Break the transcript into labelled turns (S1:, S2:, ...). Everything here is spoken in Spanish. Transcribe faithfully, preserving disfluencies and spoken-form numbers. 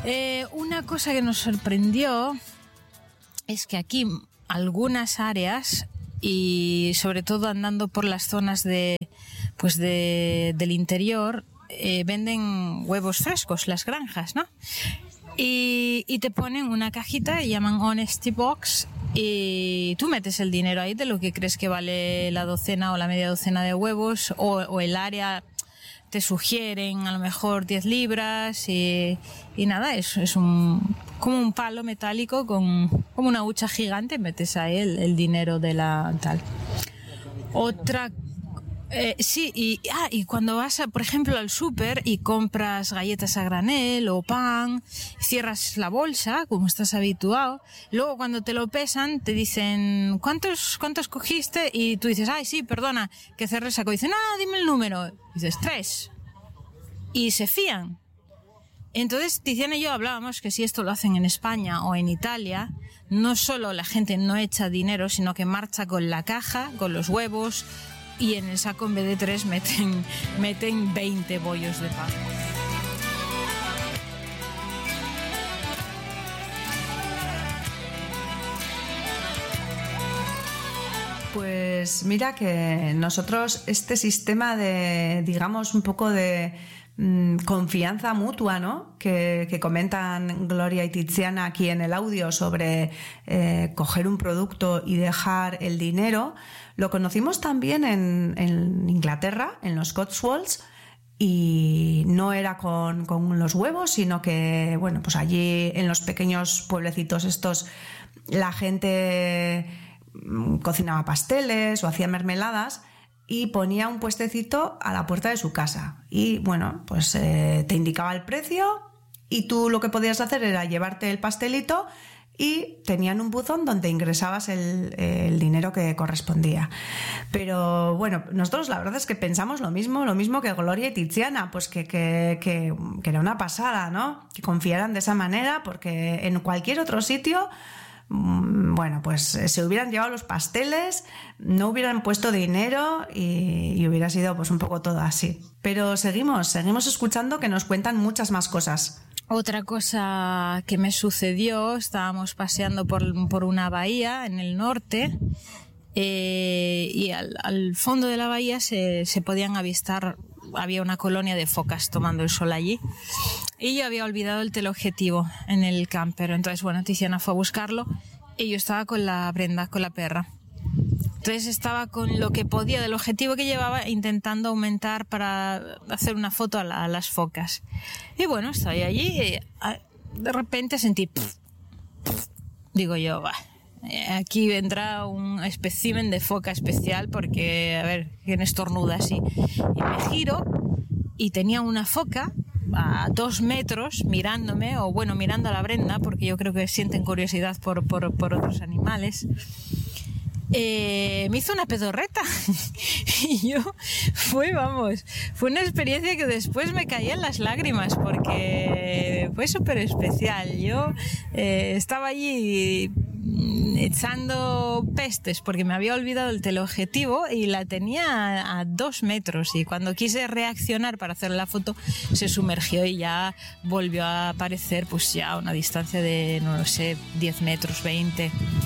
S1: Eh, una cosa que nos sorprendió es que aquí algunas áreas, y sobre todo andando por las zonas de, pues de, del interior, eh, venden huevos frescos, las granjas, ¿no? Y, y te ponen una cajita y llaman Honesty Box, y tú metes el dinero ahí de lo que crees que vale la docena o la media docena de huevos, o, o el área te sugieren a lo mejor diez libras, y, y nada, es, es un como un palo metálico con como una hucha gigante, metes ahí el, el dinero de la tal. Otra Eh, sí, y, ah, y cuando vas, a, por ejemplo, al súper y compras galletas a granel o pan, cierras la bolsa, como estás habituado, luego cuando te lo pesan te dicen ¿cuántos, cuántos cogiste? Y tú dices, ay, sí, perdona, que cerré el saco. Dicen, ah, dime el número. Y dices, tres. Y se fían. Entonces, Tiziana y yo hablábamos que si esto lo hacen en España o en Italia, no solo la gente no echa dinero, sino que marcha con la caja, con los huevos, y en el saco en vez de tres meten, meten veinte bollos de pan.
S2: Pues mira que nosotros este sistema de, digamos, un poco de mmm, confianza mutua, ¿no? Que, que comentan Gloria y Tiziana aquí en el audio sobre eh, coger un producto y dejar el dinero, lo conocimos también en, en Inglaterra, en los Cotswolds, y no era con, con los huevos, sino que, bueno, pues allí en los pequeños pueblecitos estos la gente cocinaba pasteles o hacía mermeladas y ponía un puestecito a la puerta de su casa y bueno, pues eh, te indicaba el precio y tú lo que podías hacer era llevarte el pastelito y tenían un buzón donde ingresabas el, el dinero que correspondía. Pero bueno, nosotros la verdad es que pensamos lo mismo, lo mismo que Gloria y Tiziana, pues que, que, que, que era una pasada, ¿no? Que confiaran de esa manera, porque en cualquier otro sitio, bueno, pues se hubieran llevado los pasteles, no hubieran puesto dinero y, y hubiera sido pues un poco todo así. Pero seguimos, seguimos escuchando que nos cuentan muchas más cosas.
S1: Otra cosa que me sucedió, estábamos paseando por, por una bahía en el norte eh, y al, al fondo de la bahía se, se podían avistar, había una colonia de focas tomando el sol allí y yo había olvidado el teleobjetivo en el camper. Entonces, bueno, Tiziana fue a buscarlo y yo estaba con la Brenda, con la perra. Entonces estaba con lo que podía del objetivo que llevaba intentando aumentar para hacer una foto a, la, a las focas. Y bueno, estoy allí y de repente sentí... Pff, pff, digo yo, bah, aquí vendrá un espécimen de foca especial porque, a ver, ¿quién estornuda así? Y me giro y tenía una foca a dos metros mirándome, o bueno, mirando a la Brenda, porque yo creo que sienten curiosidad por, por, por otros animales. Eh, me hizo una pedorreta y yo fue, vamos, fue una experiencia que después me caían las lágrimas porque fue súper especial. Yo eh, estaba allí echando pestes porque me había olvidado el teleobjetivo y la tenía a, a dos metros y cuando quise reaccionar para hacer la foto se sumergió y ya volvió a aparecer pues ya a una distancia de, no lo sé, diez metros, veinte.